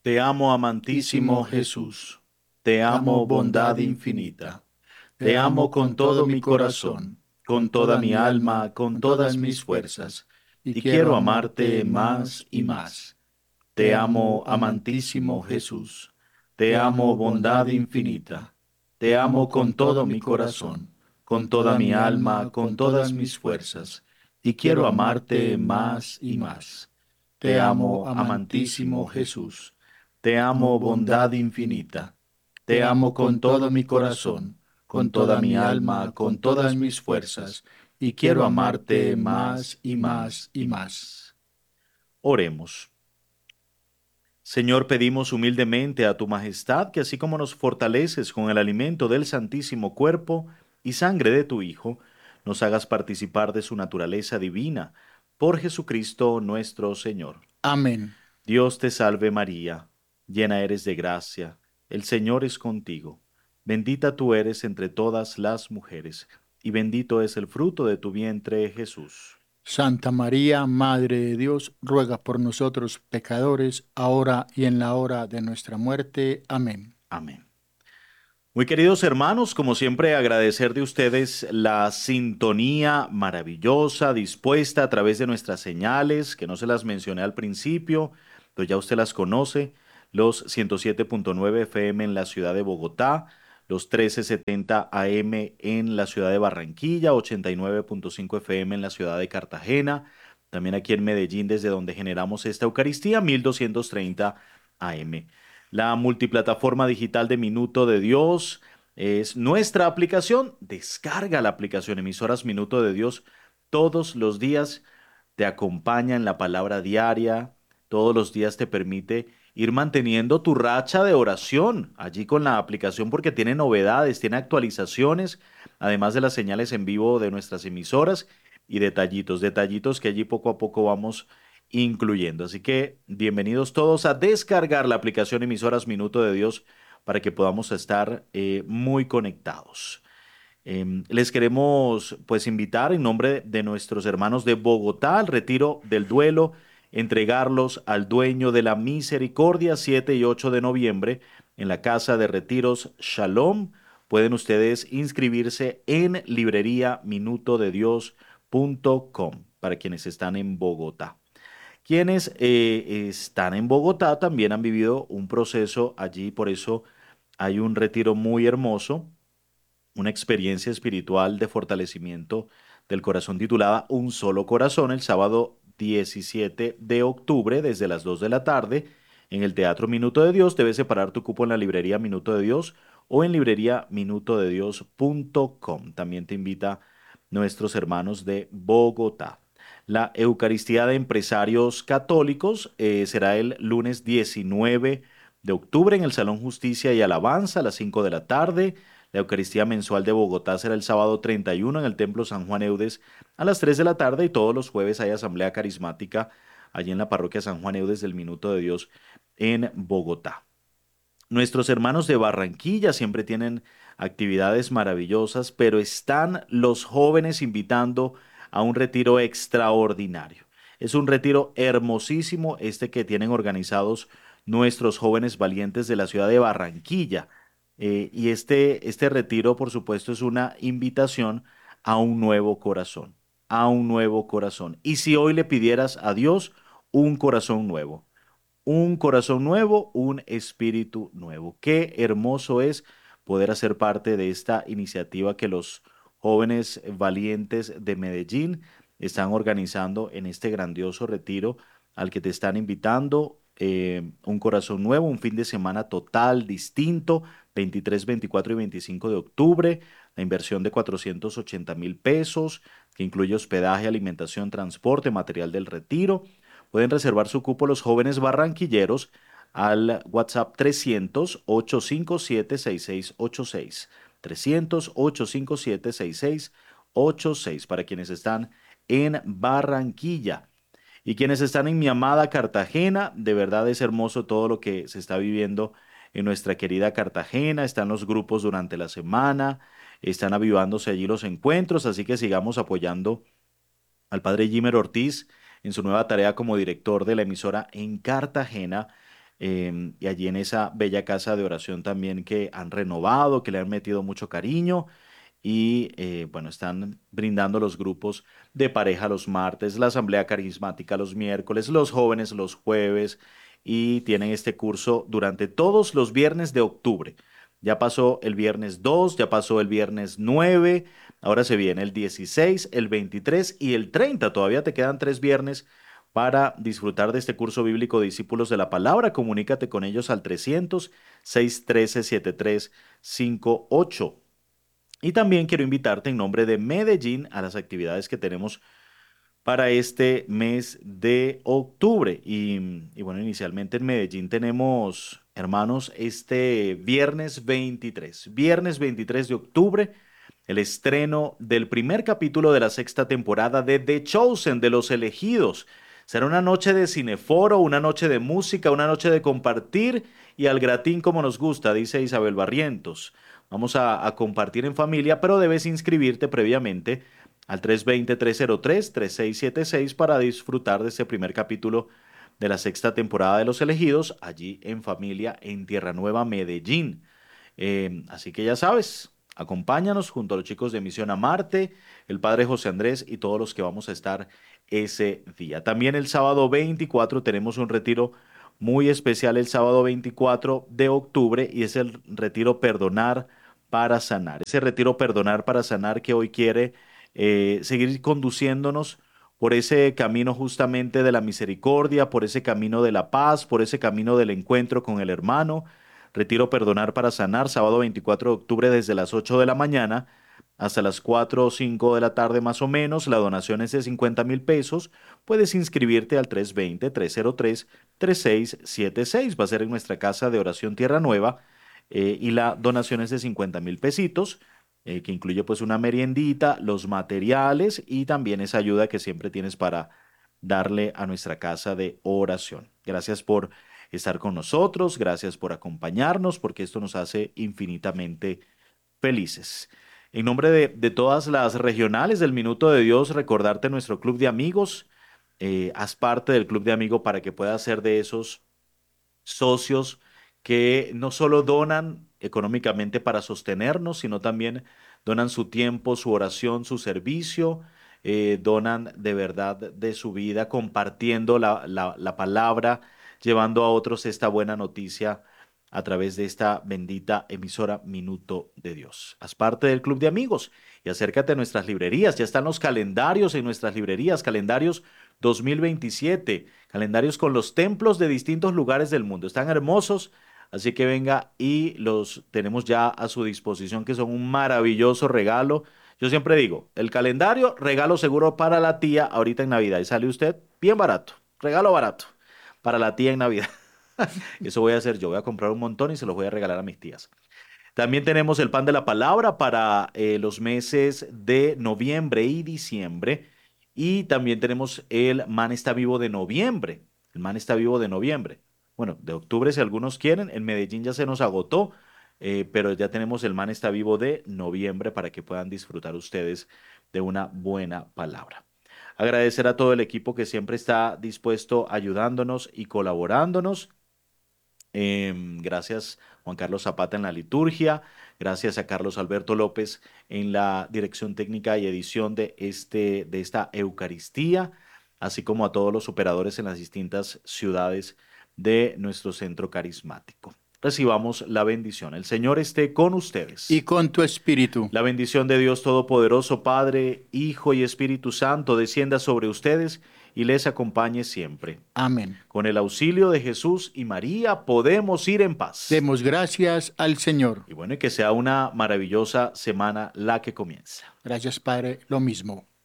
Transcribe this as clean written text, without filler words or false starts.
Te amo, amantísimo Jesús. Te amo, bondad infinita. Te amo con todo mi corazón, con toda mi alma, con todas mis fuerzas, y quiero amarte más y más. Te amo, amantísimo Jesús. Te amo, bondad infinita. Te amo con todo mi corazón, con toda mi alma, con todas mis fuerzas, y quiero amarte más y más. Te amo, amantísimo Jesús. Te amo, bondad infinita. Te amo con todo mi corazón, con toda mi alma, con todas mis fuerzas, y quiero amarte más y más y más. Oremos. Señor, pedimos humildemente a tu majestad que así como nos fortaleces con el alimento del santísimo cuerpo y sangre de tu Hijo, nos hagas participar de su naturaleza divina, por Jesucristo nuestro Señor. Amén. Dios te salve María, llena eres de gracia, el Señor es contigo. Bendita tú eres entre todas las mujeres, y bendito es el fruto de tu vientre, Jesús. Santa María, Madre de Dios, ruega por nosotros pecadores, ahora y en la hora de nuestra muerte. Amén. Amén. Muy queridos hermanos, como siempre agradecer de ustedes la sintonía maravillosa dispuesta a través de nuestras señales, que no se las mencioné al principio, pero ya usted las conoce, los 107.9 FM en la ciudad de Bogotá, los 1370 AM en la ciudad de Barranquilla, 89.5 FM en la ciudad de Cartagena, también aquí en Medellín desde donde generamos esta Eucaristía, 1230 AM. La multiplataforma digital de Minuto de Dios es nuestra aplicación. Descarga la aplicación Emisoras Minuto de Dios todos los días. Te acompaña en la palabra diaria. Todos los días te permite ir manteniendo tu racha de oración allí con la aplicación porque tiene novedades, tiene actualizaciones, además de las señales en vivo de nuestras emisoras y detallitos, detallitos que allí poco a poco vamos incluyendo. Así que bienvenidos todos a descargar la aplicación Emisoras Minuto de Dios para que podamos estar muy conectados. Les queremos pues invitar en nombre de nuestros hermanos de Bogotá al retiro del duelo, entregarlos al dueño de la misericordia 7 y 8 de noviembre en la casa de retiros Shalom. Pueden ustedes inscribirse en libreriaminutodedios.com para quienes están en Bogotá. Quienes están en Bogotá también han vivido un proceso allí, por eso hay un retiro muy hermoso, una experiencia espiritual de fortalecimiento del corazón titulada Un solo corazón, el sábado 17 de octubre desde las 2 de la tarde en el Teatro Minuto de Dios. Debes separar tu cupo en la librería Minuto de Dios o en libreriaminutodedios.com. También te invita nuestros hermanos de Bogotá. La Eucaristía de Empresarios Católicos será el lunes 19 de octubre en el Salón Justicia y Alabanza a las 5 de la tarde. La Eucaristía mensual de Bogotá será el sábado 31 en el Templo San Juan Eudes a las 3 de la tarde y todos los jueves hay asamblea carismática allí en la parroquia San Juan Eudes del Minuto de Dios en Bogotá. Nuestros hermanos de Barranquilla siempre tienen actividades maravillosas, pero están los jóvenes invitando a un retiro extraordinario. Es un retiro hermosísimo este que tienen organizados nuestros jóvenes valientes de la ciudad de Barranquilla. Y este retiro, por supuesto, es una invitación a un nuevo corazón, a un nuevo corazón. Y si hoy le pidieras a Dios un corazón nuevo, un espíritu nuevo. Qué hermoso es poder hacer parte de esta iniciativa que los jóvenes valientes de Medellín están organizando en este grandioso retiro al que te están invitando. Un corazón nuevo, un fin de semana total, distinto, 23, 24 y 25 de octubre, la inversión de 480.000 pesos, que incluye hospedaje, alimentación, transporte, material del retiro. Pueden reservar su cupo los jóvenes barranquilleros al WhatsApp 300-857-6686. 300-857-6686 para quienes están en Barranquilla. Y quienes están en mi amada Cartagena, de verdad es hermoso todo lo que se está viviendo en nuestra querida Cartagena. Están los grupos durante la semana, están avivándose allí los encuentros, así que sigamos apoyando al padre Jimmer Ortiz en su nueva tarea como director de la emisora en Cartagena. y allí en esa bella casa de oración también que han renovado, que le han metido mucho cariño y bueno, están brindando los grupos de pareja los martes, la asamblea carismática los miércoles, los jóvenes los jueves y tienen este curso durante todos los viernes de octubre. Ya pasó el viernes 2, ya pasó el viernes 9, ahora se viene el 16, el 23 y el 30. Todavía te quedan 3 viernes para disfrutar de este curso bíblico Discípulos de la Palabra. Comunícate con ellos al 300-613-7358. Y también quiero invitarte en nombre de Medellín a las actividades que tenemos para este mes de octubre. Y bueno, inicialmente en Medellín tenemos, hermanos, este viernes 23 de octubre, el estreno del primer capítulo de la sexta temporada de The Chosen, de Los Elegidos. Será una noche de cineforo, una noche de música, una noche de compartir y al gratín como nos gusta, dice Isabel Barrientos. Vamos a compartir en familia, pero debes inscribirte previamente al 320-303-3676 para disfrutar de este primer capítulo de la sexta temporada de Los Elegidos, allí en familia en Tierra Nueva, Medellín. Así que ya sabes, acompáñanos junto a los chicos de Misión a Marte, el padre José Andrés y todos los que vamos a estar ese día. También el sábado 24 tenemos un retiro muy especial el sábado 24 de octubre y es el retiro Perdonar para Sanar. Ese retiro Perdonar para Sanar que hoy quiere seguir conduciéndonos por ese camino justamente de la misericordia, por ese camino de la paz, por ese camino del encuentro con el hermano. Retiro Perdonar para Sanar, sábado 24 de octubre desde las 8 de la mañana hasta las 4 o 5 de la tarde más o menos. La donación es de 50.000 pesos. Puedes inscribirte al 320-303-3676. Va a ser en nuestra casa de oración Tierra Nueva y la donación es de 50.000 pesitos. Que incluye pues una meriendita, los materiales y también esa ayuda que siempre tienes para darle a nuestra casa de oración. Gracias por estar con nosotros, gracias por acompañarnos, porque esto nos hace infinitamente felices. En nombre de todas las regionales del Minuto de Dios, recordarte nuestro club de amigos. Haz parte del club de amigos para que puedas ser de esos socios que no solo donan económicamente para sostenernos, sino también donan su tiempo, su oración, su servicio, donan de verdad de su vida, compartiendo la palabra, llevando a otros esta buena noticia a través de esta bendita emisora Minuto de Dios. Haz parte del club de amigos y acércate a nuestras librerías. Ya están los calendarios en nuestras librerías, calendarios 2027, calendarios con los templos de distintos lugares del mundo. Están hermosos, así que venga y los tenemos ya a su disposición, que son un maravilloso regalo. Yo siempre digo, el calendario, regalo seguro para la tía ahorita en Navidad. Y sale usted bien barato, regalo barato para la tía en Navidad. Eso voy a hacer yo, voy a comprar un montón y se los voy a regalar a mis tías. También tenemos el pan de la palabra para los meses de noviembre y diciembre. Y también tenemos el man está vivo de noviembre. El man está vivo de noviembre. Bueno, de octubre si algunos quieren. En Medellín ya se nos agotó, pero ya tenemos el man está vivo de noviembre para que puedan disfrutar ustedes de una buena palabra. Agradecer a todo el equipo que siempre está dispuesto ayudándonos y colaborándonos. Gracias Juan Carlos Zapata en la liturgia, gracias a Carlos Alberto López en la dirección técnica y edición de esta Eucaristía, así como a todos los operadores en las distintas ciudades de nuestro centro carismático. Recibamos la bendición. El Señor esté con y ustedes. con tu espíritu. La bendición de Dios Todopoderoso, Padre, Hijo y Espíritu Santo, descienda sobre ustedes y les acompañe siempre. Amén. Con el auxilio de Jesús y María podemos ir en paz. Demos gracias al Señor. Y bueno, y que sea una maravillosa semana la que comienza. Gracias, Padre, lo mismo.